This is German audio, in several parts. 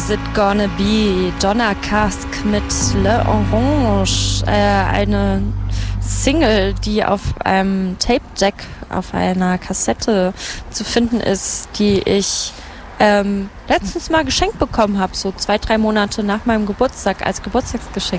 Is It Gonna Be? Donna Cask mit Le Orange, eine Single, die auf einem Tape-Deck, auf einer Kassette zu finden ist, die ich letztens mal geschenkt bekommen habe, so 2-3 Monate nach meinem Geburtstag, als Geburtstagsgeschenk.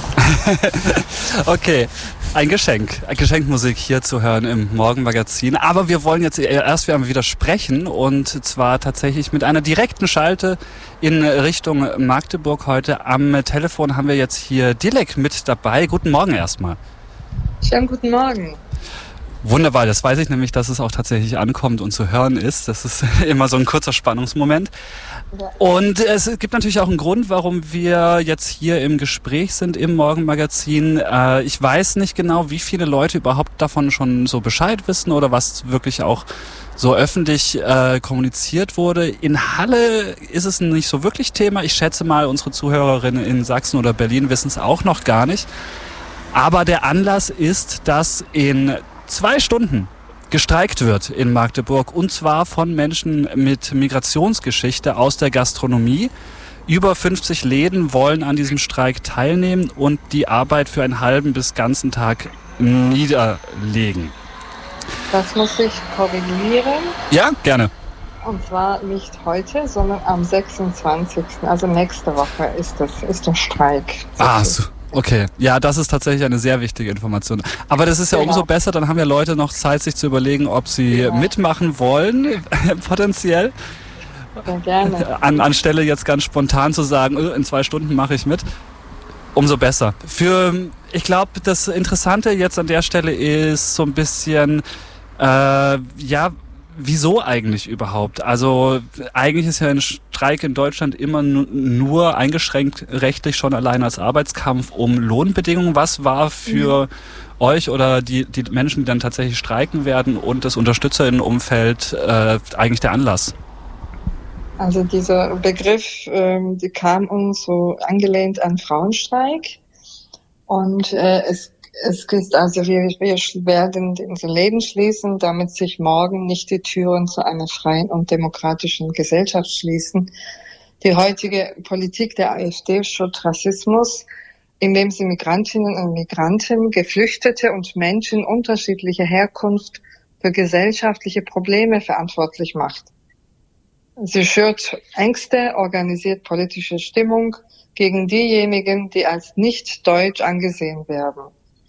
Okay, ein Geschenk. Geschenkmusik hier zu hören im Morgenmagazin. Aber wir wollen jetzt erst wieder sprechen, und zwar tatsächlich mit einer direkten Schalte in Richtung Magdeburg. Heute am Telefon haben wir jetzt hier Dilek mit dabei. Guten Morgen erstmal. Schönen guten Morgen. Wunderbar, das weiß ich nämlich, dass es auch tatsächlich ankommt und zu hören ist. Das ist immer so ein kurzer Spannungsmoment. Ja. Und es gibt natürlich auch einen Grund, warum wir jetzt hier im Gespräch sind im Morgenmagazin. Ich weiß nicht genau, wie viele Leute überhaupt davon schon so Bescheid wissen oder was wirklich auch so öffentlich kommuniziert wurde. In Halle ist es nicht so wirklich Thema. Ich schätze mal, unsere Zuhörerinnen in Sachsen oder Berlin wissen es auch noch gar nicht. Aber der Anlass ist, dass in 2 Stunden gestreikt wird in Magdeburg, und zwar von Menschen mit Migrationsgeschichte aus der Gastronomie. Über 50 Läden wollen an diesem Streik teilnehmen und die Arbeit für einen halben bis ganzen Tag niederlegen. Das muss ich korrigieren. Ja, gerne. Und zwar nicht heute, sondern am 26., also nächste Woche ist der Streik. Ah, so. Okay, ja, das ist tatsächlich eine sehr wichtige Information. Aber das ist ja umso besser, dann haben ja Leute noch Zeit, sich zu überlegen, ob sie mitmachen wollen, potenziell. Ja, gerne. Anstelle jetzt ganz spontan zu sagen, in 2 Stunden mache ich mit, umso besser. Ich glaube, das Interessante jetzt an der Stelle ist so ein bisschen, wieso eigentlich überhaupt? Also eigentlich ist ja ein Streik in Deutschland immer nur eingeschränkt rechtlich schon allein als Arbeitskampf um Lohnbedingungen. Was war für euch oder die Menschen, die dann tatsächlich streiken werden, und das UnterstützerInnenumfeld eigentlich der Anlass? Also dieser Begriff, die kam uns so angelehnt an Frauenstreik, und es ist also, wir werden unsere Läden schließen, damit sich morgen nicht die Türen zu einer freien und demokratischen Gesellschaft schließen. Die heutige Politik der AfD schürt Rassismus, indem sie Migrantinnen und Migranten, Geflüchtete und Menschen unterschiedlicher Herkunft für gesellschaftliche Probleme verantwortlich macht. Sie schürt Ängste, organisiert politische Stimmung gegen diejenigen, die als nicht deutsch angesehen werden.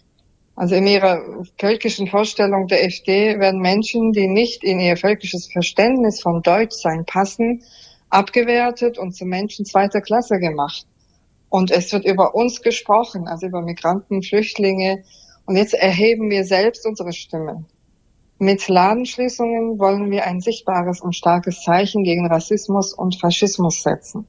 Also in ihrer völkischen Vorstellung der AfD werden Menschen, die nicht in ihr völkisches Verständnis von Deutschsein passen, abgewertet und zu Menschen zweiter Klasse gemacht. Und es wird über uns gesprochen, also über Migranten, Flüchtlinge. Und jetzt erheben wir selbst unsere Stimme. Mit Ladenschließungen wollen wir ein sichtbares und starkes Zeichen gegen Rassismus und Faschismus setzen.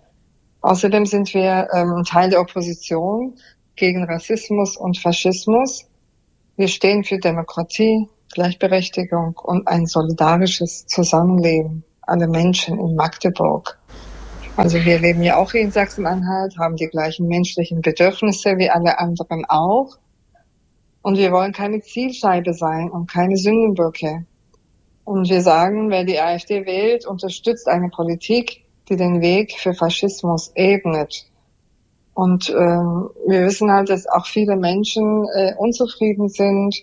Außerdem sind wir Teil der Opposition gegen Rassismus und Faschismus. Wir stehen für Demokratie, Gleichberechtigung und ein solidarisches Zusammenleben aller Menschen in Magdeburg. Also wir leben ja auch hier in Sachsen-Anhalt, haben die gleichen menschlichen Bedürfnisse wie alle anderen auch. Und wir wollen keine Zielscheibe sein und keine Sündenböcke. Und wir sagen, wer die AfD wählt, unterstützt eine Politik, die den Weg für Faschismus ebnet. Und wir wissen halt, dass auch viele Menschen unzufrieden sind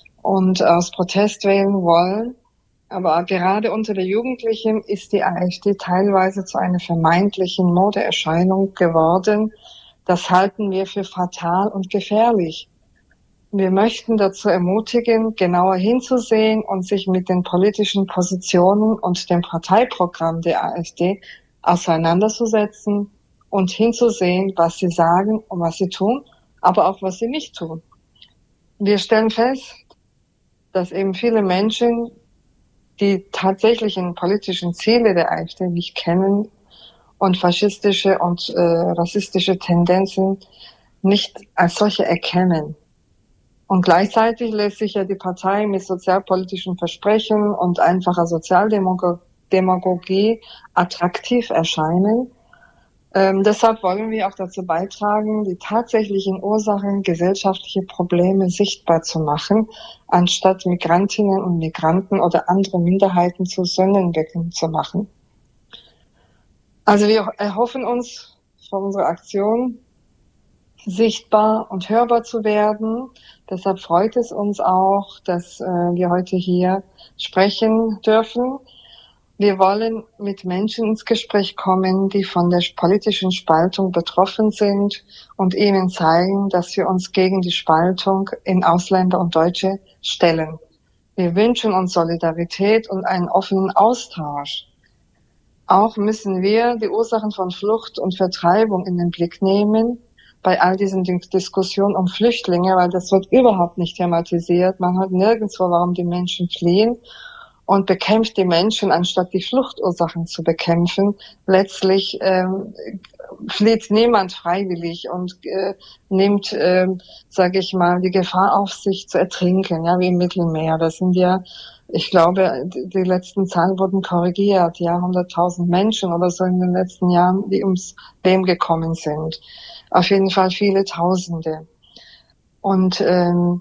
und aus Protest wählen wollen. Aber gerade unter den Jugendlichen ist die AfD teilweise zu einer vermeintlichen Modeerscheinung geworden. Das halten wir für fatal und gefährlich. Wir möchten dazu ermutigen, genauer hinzusehen und sich mit den politischen Positionen und dem Parteiprogramm der AfD auseinanderzusetzen und hinzusehen, was sie sagen und was sie tun, aber auch was sie nicht tun. Wir stellen fest, dass eben viele Menschen die tatsächlichen politischen Ziele der AfD nicht kennen und faschistische und rassistische Tendenzen nicht als solche erkennen. Und gleichzeitig lässt sich ja die Partei mit sozialpolitischen Versprechen und einfacher Sozialdemagogie attraktiv erscheinen. Deshalb wollen wir auch dazu beitragen, die tatsächlichen Ursachen gesellschaftlicher Probleme sichtbar zu machen, anstatt Migrantinnen und Migranten oder andere Minderheiten zu Sündenböcken zu machen. Also wir erhoffen uns von unserer Aktion, sichtbar und hörbar zu werden. Deshalb freut es uns auch, dass wir heute hier sprechen dürfen. Wir wollen mit Menschen ins Gespräch kommen, die von der politischen Spaltung betroffen sind und ihnen zeigen, dass wir uns gegen die Spaltung in Ausländer und Deutsche stellen. Wir wünschen uns Solidarität und einen offenen Austausch. Auch müssen wir die Ursachen von Flucht und Vertreibung in den Blick nehmen, bei all diesen Diskussionen um Flüchtlinge, weil das wird überhaupt nicht thematisiert. Man hört nirgendwo, warum die Menschen fliehen und bekämpft die Menschen, anstatt die Fluchtursachen zu bekämpfen. Letztlich flieht niemand freiwillig und nimmt, sage ich mal, die Gefahr auf sich zu ertrinken, ja, wie im Mittelmeer. Das sind ja, ich glaube, die letzten Zahlen wurden korrigiert, ja, 100.000 Menschen oder so in den letzten Jahren, die ums Leben gekommen sind. Auf jeden Fall viele Tausende. Und eben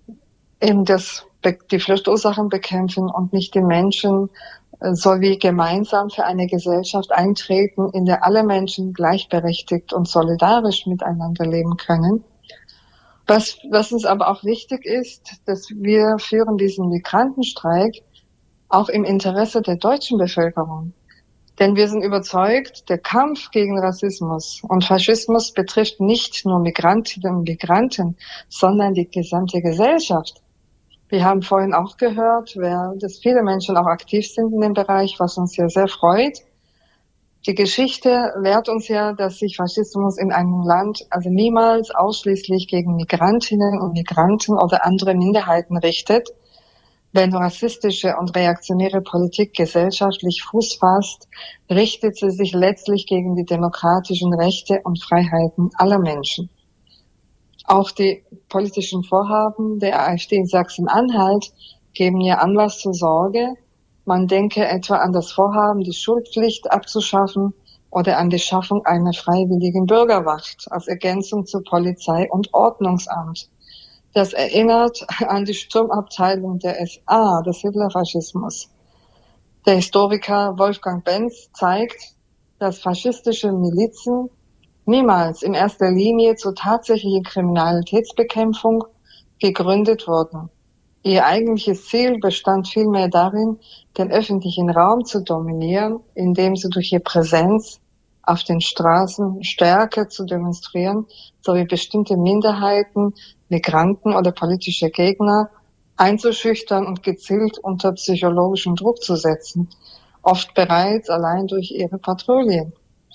die Fluchtursachen bekämpfen und nicht die Menschen, sowie gemeinsam für eine Gesellschaft eintreten, in der alle Menschen gleichberechtigt und solidarisch miteinander leben können. Was uns aber auch wichtig ist, dass wir führen diesen Migrantenstreik auch im Interesse der deutschen Bevölkerung. Denn wir sind überzeugt, der Kampf gegen Rassismus und Faschismus betrifft nicht nur Migrantinnen und Migranten, sondern die gesamte Gesellschaft. Wir haben vorhin auch gehört, dass viele Menschen auch aktiv sind in dem Bereich, was uns ja sehr freut. Die Geschichte lehrt uns ja, dass sich Faschismus in einem Land also niemals ausschließlich gegen Migrantinnen und Migranten oder andere Minderheiten richtet. Wenn rassistische und reaktionäre Politik gesellschaftlich Fuß fasst, richtet sie sich letztlich gegen die demokratischen Rechte und Freiheiten aller Menschen. Auch die politischen Vorhaben der AfD in Sachsen-Anhalt geben ja Anlass zur Sorge. Man denke etwa an das Vorhaben, die Schulpflicht abzuschaffen oder an die Schaffung einer freiwilligen Bürgerwacht als Ergänzung zu Polizei und Ordnungsamt. Das erinnert an die Sturmabteilung der SA, des Hitlerfaschismus. Der Historiker Wolfgang Benz zeigt, dass faschistische Milizen niemals in erster Linie zur tatsächlichen Kriminalitätsbekämpfung gegründet wurden. Ihr eigentliches Ziel bestand vielmehr darin, den öffentlichen Raum zu dominieren, indem sie durch ihre Präsenz auf den Straßen Stärke zu demonstrieren, sowie bestimmte Minderheiten, Migranten oder politische Gegner einzuschüchtern und gezielt unter psychologischen Druck zu setzen, oft bereits allein durch ihre Patrouillen.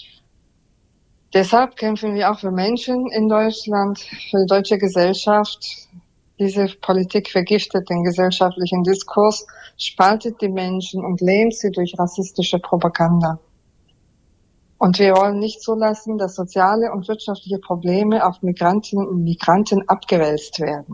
Deshalb kämpfen wir auch für Menschen in Deutschland, für die deutsche Gesellschaft. Diese Politik vergiftet den gesellschaftlichen Diskurs, spaltet die Menschen und lähmt sie durch rassistische Propaganda. Und wir wollen nicht zulassen, dass soziale und wirtschaftliche Probleme auf Migrantinnen und Migranten abgewälzt werden.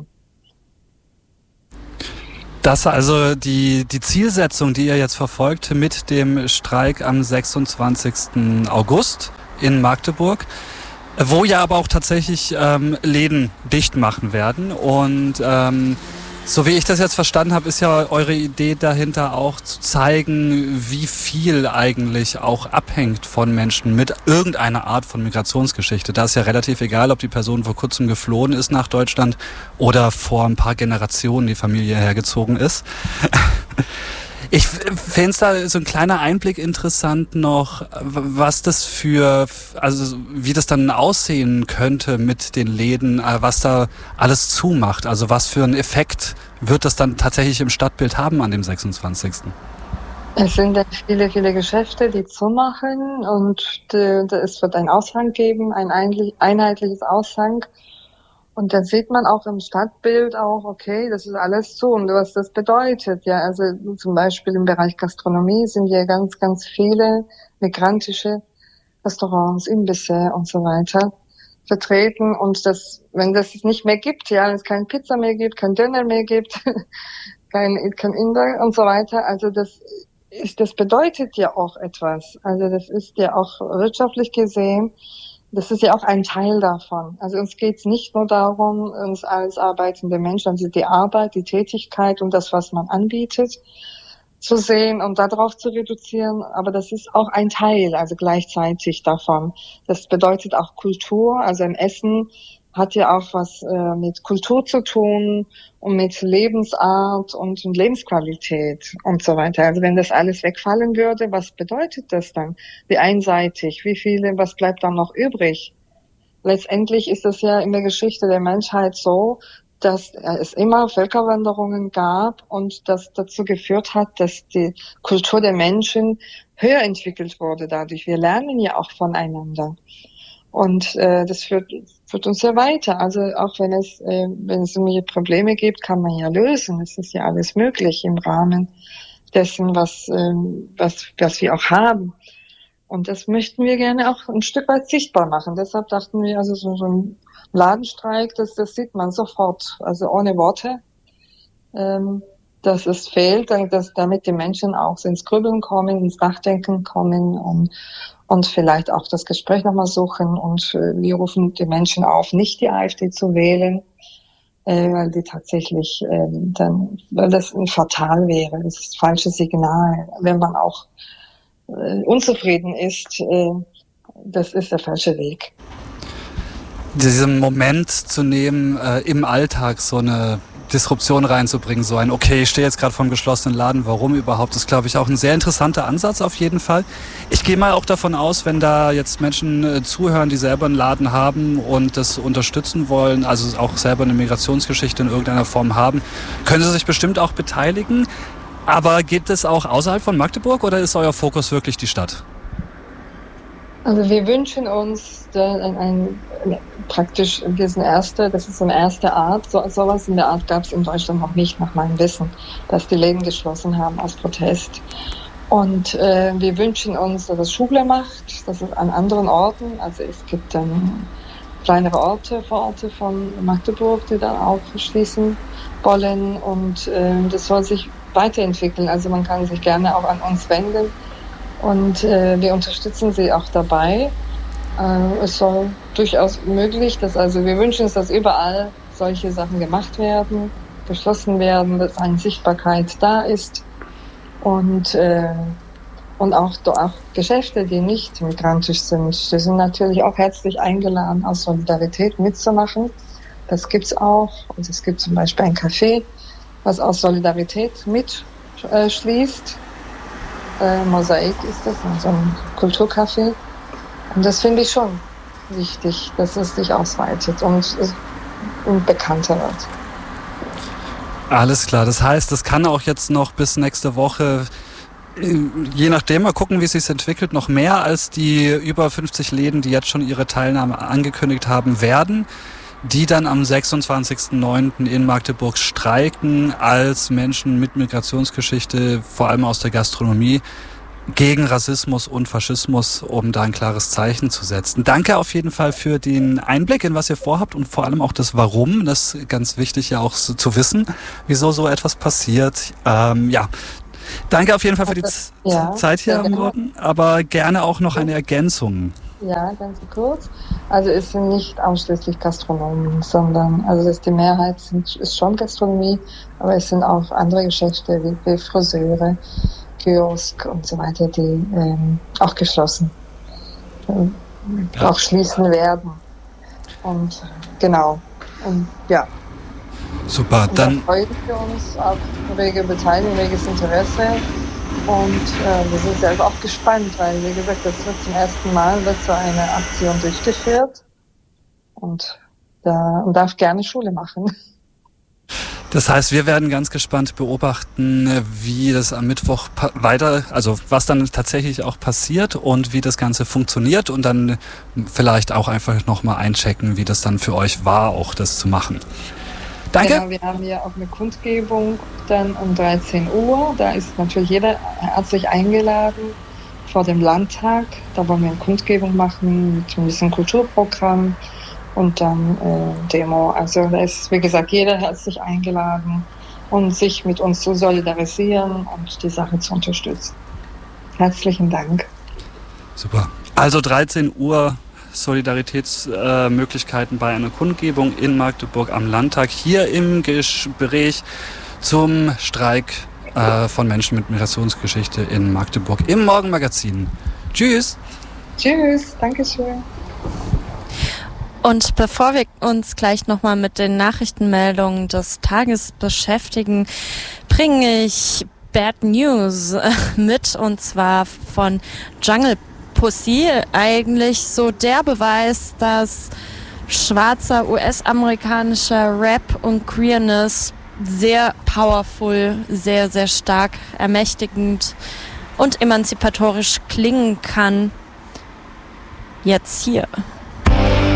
Das also die Zielsetzung, die ihr jetzt verfolgt mit dem Streik am 26. August in Magdeburg, wo ja aber auch tatsächlich Läden dicht machen werden. Und so wie ich das jetzt verstanden habe, ist ja eure Idee dahinter auch zu zeigen, wie viel eigentlich auch abhängt von Menschen mit irgendeiner Art von Migrationsgeschichte. Da ist ja relativ egal, ob die Person vor kurzem geflohen ist nach Deutschland oder vor ein paar Generationen die Familie hergezogen ist. Ich fände es da so ein kleiner Einblick interessant noch, was das also wie das dann aussehen könnte mit den Läden, was da alles zumacht. Also was für einen Effekt wird das dann tatsächlich im Stadtbild haben an dem 26.? Es sind viele, viele Geschäfte, die zumachen und es wird einen Aushang geben, ein einheitliches Aushang. Und dann sieht man auch im Stadtbild auch, okay, das ist alles zu und was das bedeutet. Ja, also zum Beispiel im Bereich Gastronomie sind ja ganz, ganz viele migrantische Restaurants, Imbisse und so weiter vertreten. Und wenn das nicht mehr gibt, ja, wenn es keine Pizza mehr gibt, kein Döner mehr gibt, kein Inder und so weiter, also das bedeutet ja auch etwas. Also das ist ja auch wirtschaftlich gesehen, das ist ja auch ein Teil davon. Also uns geht es nicht nur darum, uns als arbeitende Menschen, also die Arbeit, die Tätigkeit und das, was man anbietet, zu sehen und darauf zu reduzieren. Aber das ist auch ein Teil, also gleichzeitig davon. Das bedeutet auch Kultur, also ein Essen hat ja auch was mit Kultur zu tun und mit Lebensart und Lebensqualität und so weiter. Also wenn das alles wegfallen würde, was bedeutet das dann? Wie einseitig? Was bleibt dann noch übrig? Letztendlich ist es ja in der Geschichte der Menschheit so, dass es immer Völkerwanderungen gab und das dazu geführt hat, dass die Kultur der Menschen höher entwickelt wurde dadurch. Wir lernen ja auch voneinander. Und das führt uns ja weiter. Also auch wenn es irgendwelche Probleme gibt, kann man ja lösen. Es ist ja alles möglich im Rahmen dessen, was wir auch haben. Und das möchten wir gerne auch ein Stück weit sichtbar machen. Deshalb dachten wir, also so ein Ladenstreik, das sieht man sofort, also ohne Worte, dass es fehlt, dass damit die Menschen auch ins Grübeln kommen, ins Nachdenken kommen und vielleicht auch das Gespräch nochmal suchen. Und wir rufen die Menschen auf, nicht die AfD zu wählen, weil die tatsächlich weil das fatal wäre. Das ist das falsche Signal. Wenn man auch unzufrieden ist, das ist der falsche Weg. Diesen Moment zu nehmen, im Alltag so eine Disruption reinzubringen, so ein, okay, ich stehe jetzt gerade vor einem geschlossenen Laden, warum überhaupt, ist, glaube ich, auch ein sehr interessanter Ansatz auf jeden Fall. Ich gehe mal auch davon aus, wenn da jetzt Menschen zuhören, die selber einen Laden haben und das unterstützen wollen, also auch selber eine Migrationsgeschichte in irgendeiner Form haben, können sie sich bestimmt auch beteiligen. Aber geht es auch außerhalb von Magdeburg oder ist euer Fokus wirklich die Stadt? Also wir wünschen uns praktisch das ist so eine erste Art. Sowas in der Art gab es in Deutschland noch nicht, nach meinem Wissen, dass die Läden geschlossen haben aus Protest. Und wir wünschen uns, dass es Schule macht, dass es an anderen Orten, also es gibt dann kleinere Vororte von Magdeburg, die dann auch schließen wollen und das soll sich weiterentwickeln. Also man kann sich gerne auch an uns wenden. Und wir unterstützen sie auch dabei. Es soll durchaus möglich, wir wünschen uns, dass überall solche Sachen gemacht werden, beschlossen werden, dass eine Sichtbarkeit da ist und auch Geschäfte, die nicht migrantisch sind, die sind natürlich auch herzlich eingeladen, aus Solidarität mitzumachen. Das gibt's auch. Und es gibt zum Beispiel ein Café, was aus Solidarität mitschließt. Mosaik ist das, so ein Kulturcafé. Und das finde ich schon wichtig, dass es sich ausweitet und bekannter wird. Alles klar, das heißt, das kann auch jetzt noch bis nächste Woche, je nachdem, mal gucken, wie es sich entwickelt, noch mehr als die über 50 Läden, die jetzt schon ihre Teilnahme angekündigt haben, werden, die dann am 26.09. in Magdeburg streiken als Menschen mit Migrationsgeschichte, vor allem aus der Gastronomie, gegen Rassismus und Faschismus, um da ein klares Zeichen zu setzen. Danke auf jeden Fall für den Einblick in was ihr vorhabt und vor allem auch das Warum. Das ist ganz wichtig ja auch so zu wissen, wieso so etwas passiert. Danke auf jeden Fall für die Zeit hier am Morgen, aber gerne auch noch eine Ergänzung. Ja, ganz kurz. Also es sind nicht ausschließlich Gastronomen, sondern die Mehrheit ist schon Gastronomie, aber es sind auch andere Geschäfte wie Friseure, Kiosk und so weiter, die auch geschlossen auch schließen werden. Und genau. Und ja. Super, und dann freuen wir uns auf rege Beteiligung, reges Interesse. Und wir sind selber auch gespannt, weil, wie gesagt, das wird zum ersten Mal so eine Aktion durchgeführt und darf gerne Schule machen. Das heißt, wir werden ganz gespannt beobachten, wie das am Mittwoch was dann tatsächlich auch passiert und wie das Ganze funktioniert und dann vielleicht auch einfach nochmal einchecken, wie das dann für euch war, auch das zu machen. Danke. Genau, wir haben ja auch eine Kundgebung dann um 13 Uhr. Da ist natürlich jeder herzlich eingeladen vor dem Landtag. Da wollen wir eine Kundgebung machen mit ein bisschen Kulturprogramm und dann Demo. Also da ist, wie gesagt, jeder herzlich eingeladen, um sich mit uns zu solidarisieren und die Sache zu unterstützen. Herzlichen Dank. Super. Also 13 Uhr Solidaritätsmöglichkeiten bei einer Kundgebung in Magdeburg am Landtag. Hier im Gespräch zum Streik von Menschen mit Migrationsgeschichte in Magdeburg im Morgenmagazin. Tschüss! Tschüss, Dankeschön. Und bevor wir uns gleich nochmal mit den Nachrichtenmeldungen des Tages beschäftigen, bringe ich Bad News mit, und zwar von Jungle Pussy. Eigentlich so der Beweis, dass schwarzer US-amerikanischer Rap und Queerness sehr powerful, sehr, sehr stark, ermächtigend und emanzipatorisch klingen kann. Jetzt hier.